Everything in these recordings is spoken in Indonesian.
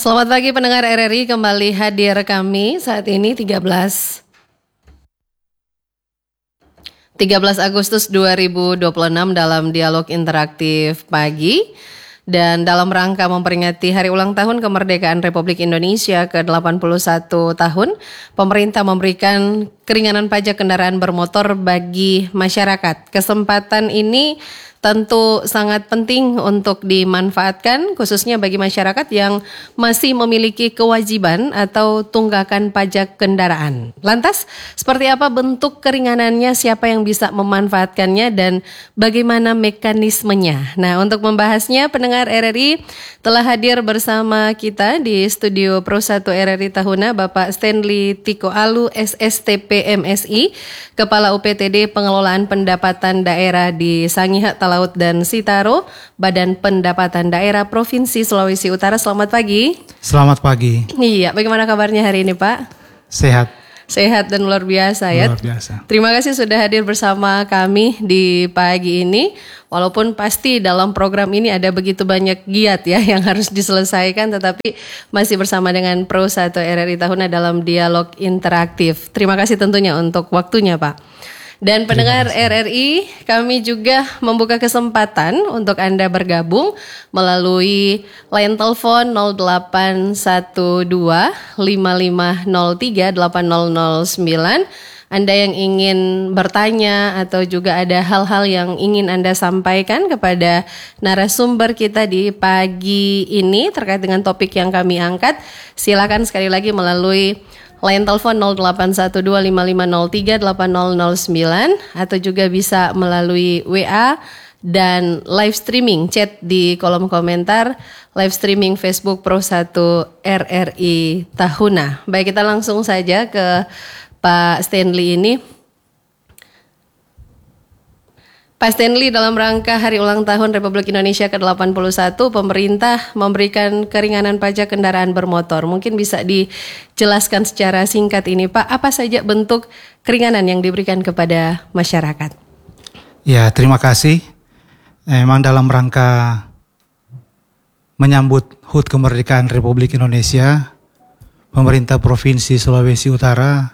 Selamat pagi pendengar RRI, kembali hadir kami saat ini 13 Agustus 2026 dalam dialog interaktif pagi. Dan dalam rangka memperingati hari ulang tahun kemerdekaan Republik Indonesia ke-81 tahun, pemerintah memberikan keringanan pajak kendaraan bermotor bagi masyarakat. Kesempatan ini tentu sangat penting untuk dimanfaatkan khususnya bagi masyarakat yang masih memiliki kewajiban atau tunggakan pajak kendaraan. Lantas, seperti apa bentuk keringanannya, siapa yang bisa memanfaatkannya dan bagaimana mekanismenya? Nah, untuk membahasnya pendengar RRI telah hadir bersama kita di studio Pro 1 RRI Tahuna Bapak Stanley Tiko Alu SSTP MSI, Kepala UPTD Pengelolaan Pendapatan Daerah di Sangihe, Talaut dan Sitaro, Badan Pendapatan Daerah Provinsi Sulawesi Utara. Selamat pagi. Selamat pagi. Iya, bagaimana kabarnya hari ini, Pak? Sehat. Sehat dan luar biasa ya. Luar biasa. Terima kasih sudah hadir bersama kami di pagi ini. Walaupun pasti dalam program ini ada begitu banyak giat ya yang harus diselesaikan, tetapi masih bersama dengan Pro 1 RRI Tahuna dalam dialog interaktif. Terima kasih tentunya untuk waktunya, Pak. Dan pendengar RRI, kami juga membuka kesempatan untuk Anda bergabung melalui line telepon 0812 5503 8009. Anda yang ingin bertanya atau juga ada hal-hal yang ingin Anda sampaikan kepada narasumber kita di pagi ini terkait dengan topik yang kami angkat, silakan sekali lagi melalui line telepon 081255038009 atau juga bisa melalui WA dan live streaming chat di kolom komentar live streaming Facebook Pro 1 RRI Tahuna. Baik, kita langsung saja ke Pak Stanley ini. Pak Stanley, dalam rangka Hari Ulang Tahun Republik Indonesia ke-81, pemerintah memberikan keringanan pajak kendaraan bermotor. Mungkin bisa dijelaskan secara singkat ini, Pak, apa saja bentuk keringanan yang diberikan kepada masyarakat? Ya, terima kasih. Memang dalam rangka menyambut HUT kemerdekaan Republik Indonesia, pemerintah Provinsi Sulawesi Utara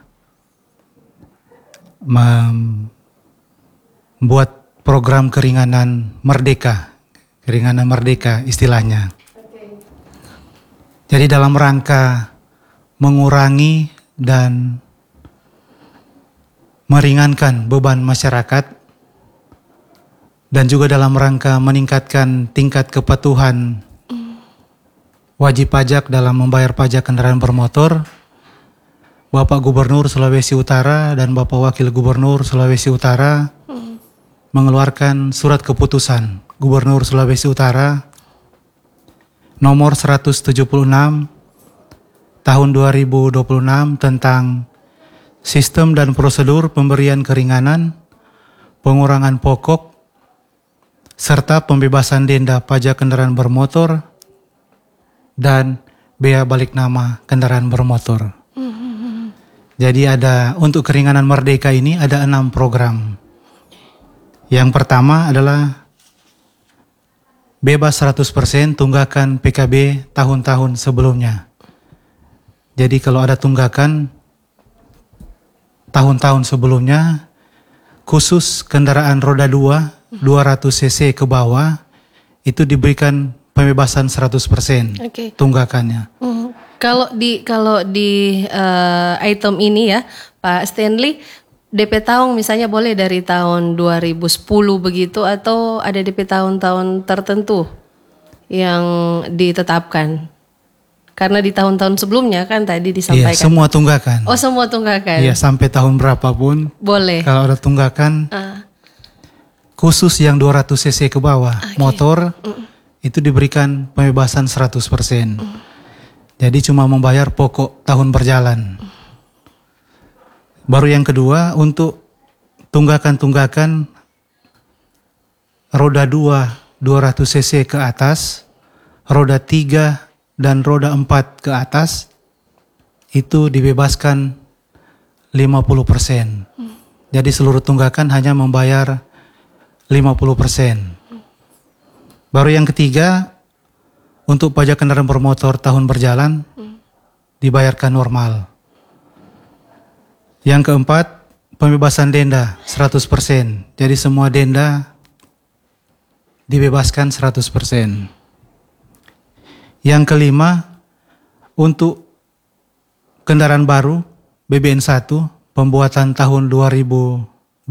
membuat program keringanan merdeka istilahnya. Jadi dalam rangka mengurangi dan meringankan beban masyarakat dan juga dalam rangka meningkatkan tingkat kepatuhan wajib pajak dalam membayar pajak kendaraan bermotor, Bapak Gubernur Sulawesi Utara dan Bapak Wakil Gubernur Sulawesi Utara mengeluarkan surat keputusan Gubernur Sulawesi Utara nomor 176 tahun 2026 tentang sistem dan prosedur pemberian keringanan, pengurangan pokok, serta pembebasan denda pajak kendaraan bermotor dan bea balik nama kendaraan bermotor. Jadi untuk keringanan merdeka ini ada 6 program. Yang pertama adalah bebas 100% tunggakan PKB tahun-tahun sebelumnya. Jadi kalau ada tunggakan tahun-tahun sebelumnya, khusus kendaraan roda 2, 200 cc ke bawah, itu diberikan pembebasan 100% tunggakannya. Kalau di item ini ya, Pak Stanley, DP tahun misalnya boleh dari tahun 2010 begitu atau ada DP tahun-tahun tertentu yang ditetapkan? Karena di tahun-tahun sebelumnya kan tadi disampaikan. Iya, semua tunggakan. Oh, semua tunggakan. Iya, sampai tahun berapapun. Boleh. Kalau ada tunggakan, khusus yang 200 cc ke bawah, motor, itu diberikan pembebasan 100%. Jadi cuma membayar pokok tahun berjalan. Baru yang kedua, untuk tunggakan-tunggakan roda 2 200 cc ke atas, roda 3 dan roda 4 ke atas, itu dibebaskan 50%. Jadi seluruh tunggakan hanya membayar 50%. Baru yang ketiga, Untuk pajak kendaraan bermotor tahun berjalan dibayarkan normal. Yang keempat, pembebasan denda 100%. Jadi semua denda dibebaskan 100%. Yang kelima, untuk kendaraan baru BBN 1 pembuatan tahun 2025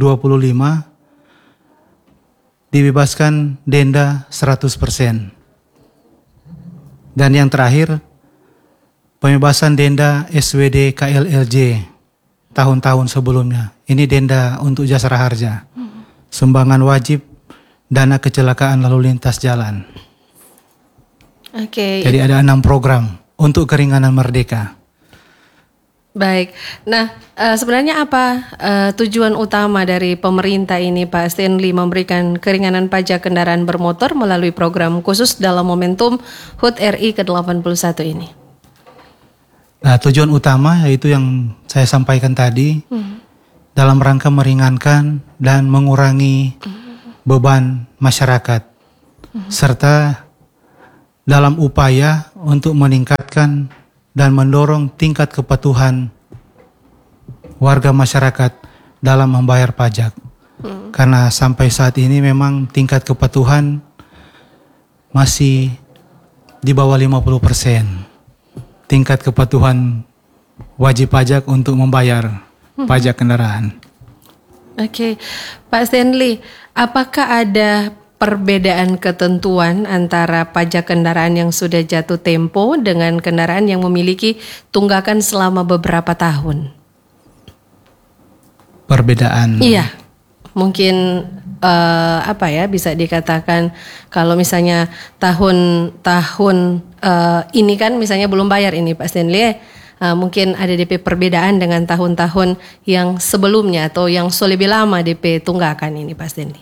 dibebaskan denda 100%. Dan yang terakhir, pembebasan denda SWD KLLJ tahun-tahun sebelumnya. Ini denda untuk jasara harja, sumbangan wajib, dana kecelakaan lalu lintas jalan. Oke. Jadi ada 6 program untuk keringanan merdeka. Baik. Nah, sebenarnya apa tujuan utama dari pemerintah ini, Pak Stanley, memberikan keringanan pajak kendaraan bermotor melalui program khusus dalam momentum HUT RI ke-81 ini? Nah, tujuan utama yaitu yang saya sampaikan tadi, dalam rangka meringankan dan mengurangi beban masyarakat, serta dalam upaya untuk meningkatkan dan mendorong tingkat kepatuhan warga masyarakat dalam membayar pajak. Karena sampai saat ini memang tingkat kepatuhan masih di bawah 50%. Tingkat kepatuhan wajib pajak untuk membayar pajak kendaraan. Oke, Pak Stanley, apakah ada perbedaan ketentuan antara pajak kendaraan yang sudah jatuh tempo dengan kendaraan yang memiliki tunggakan selama beberapa tahun? Perbedaan? Iya, mungkin bisa dikatakan kalau misalnya tahun ini kan misalnya belum bayar ini Pak Stanley, mungkin ada DP perbedaan dengan tahun-tahun yang sebelumnya atau yang lebih lama DP tunggakan ini Pak Stanley.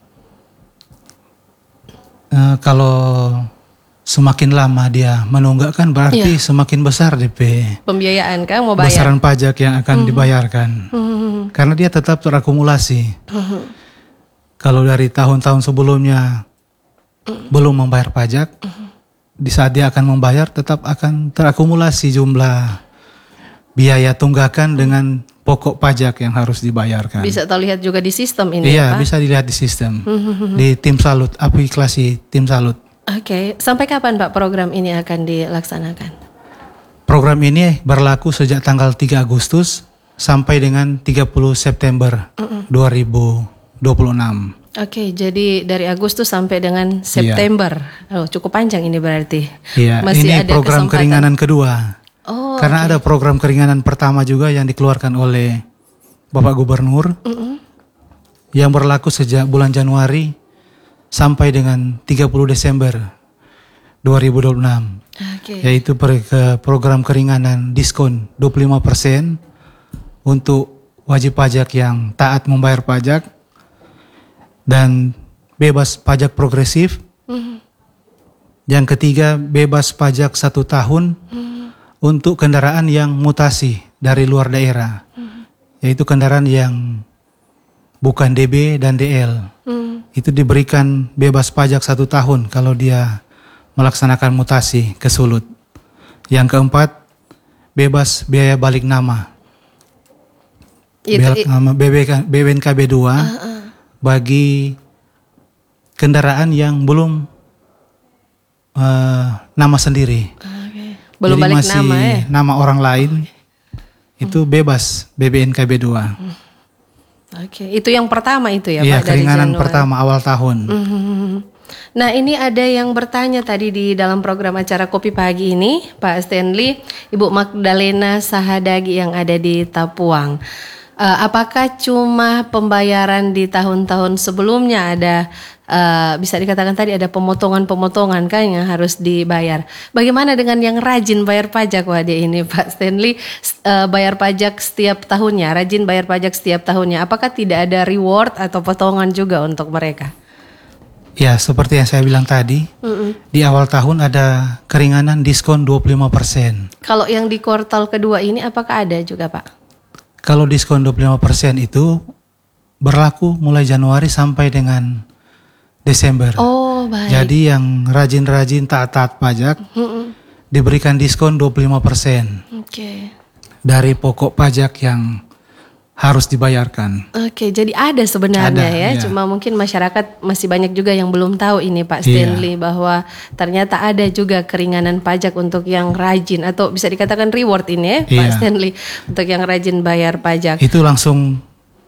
Kalau semakin lama dia menunggakkan berarti semakin besar DP pembiayaan kan mau bayar. Besaran pajak yang akan dibayarkan. Karena dia tetap terakumulasi. Kalau dari tahun-tahun sebelumnya belum membayar pajak, di saat dia akan membayar tetap akan terakumulasi jumlah biaya tunggakan dengan pokok pajak yang harus dibayarkan. Bisa terlihat juga di sistem ini, iya, Pak? Bisa dilihat di sistem. Di Tim Salut, aplikasi Tim Salut. Oke, sampai kapan Pak program ini akan dilaksanakan? Program ini berlaku sejak tanggal 3 Agustus sampai dengan 30 September 2026. Oke, jadi dari Agustus sampai dengan September. Cukup panjang ini berarti. Iya, masih ini ada program kesempatan. keringanan kedua. Karena ada program keringanan pertama juga yang dikeluarkan oleh Bapak Gubernur yang berlaku sejak bulan Januari sampai dengan 30 Desember 2026. Yaitu program keringanan diskon 25% untuk wajib pajak yang taat membayar pajak dan bebas pajak progresif. Yang ketiga, bebas pajak 1 tahun untuk kendaraan yang mutasi dari luar daerah, yaitu kendaraan yang bukan DB dan DL. Itu diberikan bebas pajak 1 tahun kalau dia melaksanakan mutasi ke Sulut. Yang keempat, bebas biaya balik nama. BBNKB 2 bagi kendaraan yang belum nama sendiri. Belum jadi balik masih nama orang lain, itu bebas BBNKB 2. Oke, itu yang pertama itu ya Iya, Pak, dari keringanan Januari. pertama awal tahun. Nah, ini ada yang bertanya tadi di dalam program acara Kopi Pagi ini, Pak Stanley, Ibu Magdalena Sahadagi yang ada di Tapuang. Apakah cuma pembayaran di tahun-tahun sebelumnya ada bisa dikatakan tadi ada pemotongan-pemotongan kan yang harus dibayar. Bagaimana dengan yang rajin bayar pajak Wade ini Pak Stanley, bayar pajak setiap tahunnya, rajin bayar pajak setiap tahunnya. Apakah tidak ada reward atau potongan juga untuk mereka? Ya, seperti yang saya bilang tadi, di awal tahun ada keringanan diskon 25%. Kalau yang di kuartal kedua ini apakah ada juga Pak? Kalau diskon 25% itu berlaku mulai Januari sampai dengan Desember. Oh, baik. Jadi yang rajin-rajin taat-taat pajak diberikan diskon 25% Oke. dari pokok pajak yang harus dibayarkan. Oke, jadi ada sebenarnya Ada, ya. ya. Cuma mungkin masyarakat masih banyak juga yang belum tahu ini Pak Iya. Stanley, bahwa ternyata ada juga keringanan pajak untuk yang rajin, atau bisa dikatakan reward ini ya Pak Iya. Stanley, untuk yang rajin bayar pajak. Itu langsung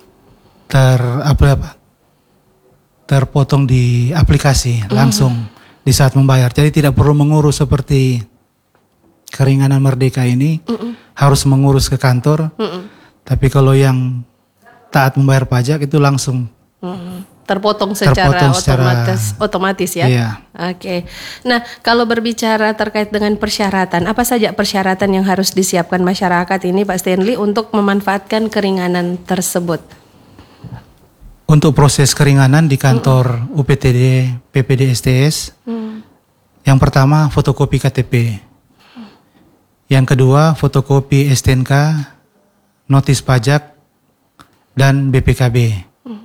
terpotong di aplikasi langsung di saat membayar. Jadi tidak perlu mengurus seperti keringanan Merdeka ini harus mengurus ke kantor. Tapi kalau yang taat membayar pajak itu langsung Terpotong secara otomatis ya. Iya. Oke. Nah, kalau berbicara terkait dengan persyaratan, apa saja persyaratan yang harus disiapkan masyarakat ini Pak Stanley untuk memanfaatkan keringanan tersebut? Untuk proses keringanan di kantor UPTD PPD STS, yang pertama fotokopi KTP, yang kedua fotokopi STNK, notis pajak, dan BPKB.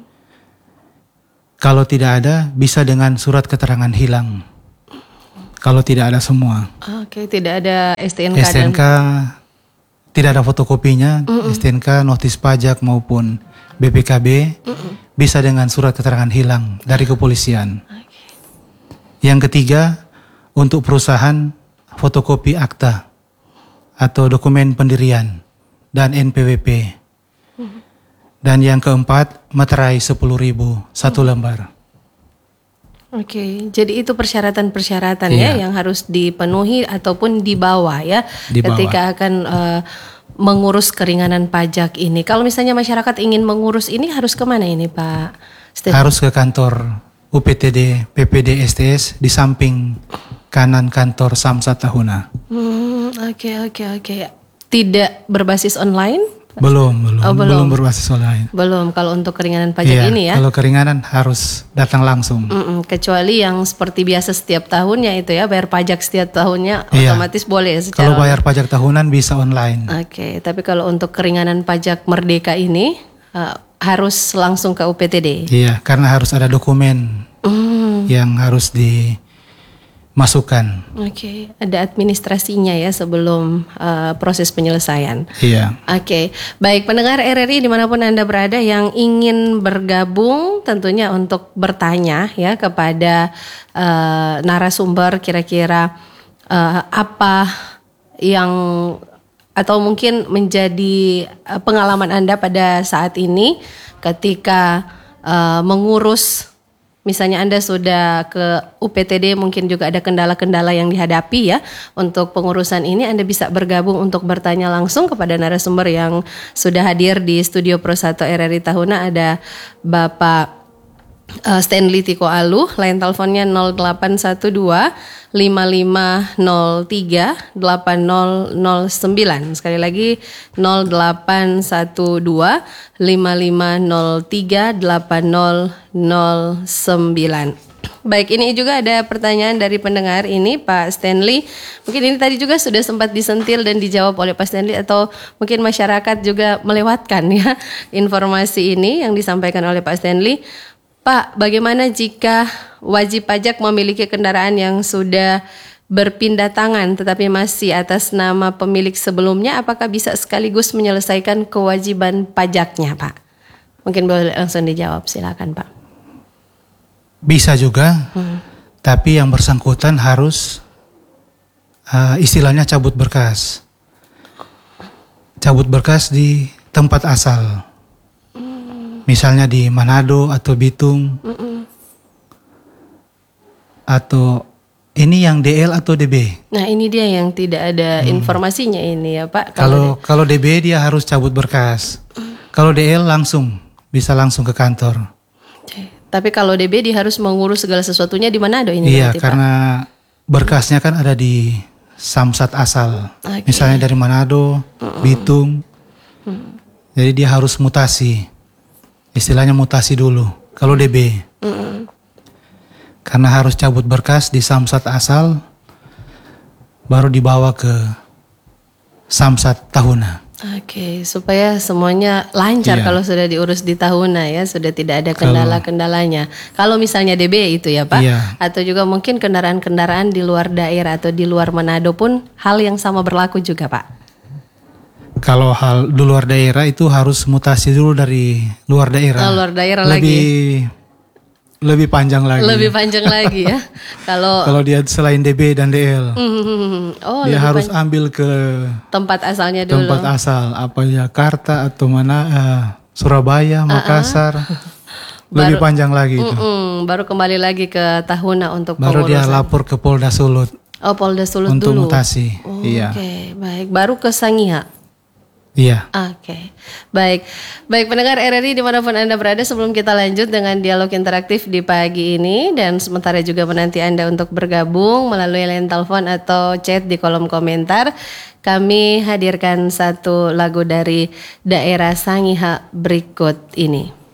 Kalau tidak ada, bisa dengan surat keterangan hilang. Kalau tidak ada semua. Oke, tidak ada STNK, STNK tidak ada fotokopinya, STNK, notis pajak maupun BPKB bisa dengan surat keterangan hilang dari kepolisian. Yang ketiga, untuk perusahaan fotokopi akta atau dokumen pendirian dan NPWP. Dan yang keempat, materai 10.000 satu lembar. Oke, jadi itu persyaratan-persyaratan ya Iya. yang harus dipenuhi ataupun dibawa ya Dibawa. ketika akan mengurus keringanan pajak ini. Kalau misalnya masyarakat ingin mengurus ini harus kemana ini Pak Stanley? Harus ke kantor UPTD PPD STS di samping kanan kantor Samsat Tahuna. Oke. Tidak berbasis online? Belum belum. berbasis online. Belum, kalau untuk keringanan pajak Iya, ini ya. kalau keringanan harus datang langsung. Kecuali yang seperti biasa setiap tahunnya itu ya, bayar pajak setiap tahunnya Iya. otomatis boleh secara Kalau bayar pajak tahunan bisa online. Oke, tapi kalau untuk keringanan pajak Merdeka ini harus langsung ke UPTD. Iya, karena harus ada dokumen yang harus dimasukkan. Oke, ada administrasinya ya sebelum proses penyelesaian. Iya. Oke, baik pendengar RRI dimanapun Anda berada yang ingin bergabung tentunya untuk bertanya ya kepada narasumber kira-kira apa yang atau mungkin menjadi pengalaman Anda pada saat ini ketika mengurus, misalnya Anda sudah ke UPTD, mungkin juga ada kendala-kendala yang dihadapi ya untuk pengurusan ini. Anda bisa bergabung untuk bertanya langsung kepada narasumber yang sudah hadir di Studio Pro 1 RRI Tahuna. Ada Bapak Stanley Tiko Alu, line teleponnya 0812 5503 8009. Sekali lagi 0812 5503 8009. Baik, ini juga ada pertanyaan dari pendengar ini Pak Stanley. Mungkin ini tadi juga sudah sempat disentil dan dijawab oleh Pak Stanley, atau mungkin masyarakat juga melewatkan ya informasi ini yang disampaikan oleh Pak Stanley. Pak, bagaimana jika wajib pajak memiliki kendaraan yang sudah berpindah tangan tetapi masih atas nama pemilik sebelumnya, apakah bisa sekaligus menyelesaikan kewajiban pajaknya, Pak? Mungkin boleh langsung dijawab, silakan, Pak. Bisa juga, tapi yang bersangkutan harus istilahnya cabut berkas. Cabut berkas di tempat asal. Misalnya di Manado atau Bitung. Atau ini yang DL atau DB? Nah, ini dia yang tidak ada informasinya ini ya, Pak. Kalau DB dia harus cabut berkas. Kalau DL bisa langsung ke kantor. Tapi kalau DB dia harus mengurus segala sesuatunya di Manado ini. Iya, berarti, karena berkasnya kan ada di Samsat asal. Oke. Misalnya dari Manado, Bitung. Jadi dia harus mutasi. Istilahnya mutasi dulu. Kalau DB. Karena harus cabut berkas di Samsat asal, baru dibawa ke Samsat Tahuna. Oke, supaya semuanya lancar Iya. kalau sudah diurus di Tahuna ya, sudah tidak ada kendala-kendalanya. Kalau misalnya DB itu ya Pak, Iya. atau juga mungkin kendaraan-kendaraan di luar daerah atau di luar Manado pun hal yang sama berlaku juga Pak. Kalau hal di luar daerah itu harus mutasi dulu dari luar daerah. Luar daerah Lebih panjang lagi. Lebih panjang lagi ya. Kalau dia selain DB dan DL, Oh, dia lebih harus ambil ke tempat asalnya dulu. tempat asal, apa Jakarta atau mana, Surabaya, Makassar. Lebih panjang lagi itu. Baru kembali lagi ke Tahuna untuk Baru dia pengurusan. lapor ke Polda Sulut Oh, Polda Sulut untuk dulu. mutasi. Oh, Iya. Oke, baik. Baru ke Sangiha. Iya. Oke, baik. Baik pendengar RRI dimanapun Anda berada, sebelum kita lanjut dengan dialog interaktif di pagi ini dan sementara juga menanti Anda untuk bergabung melalui line telepon atau chat di kolom komentar, kami hadirkan satu lagu dari daerah Sangiha berikut ini.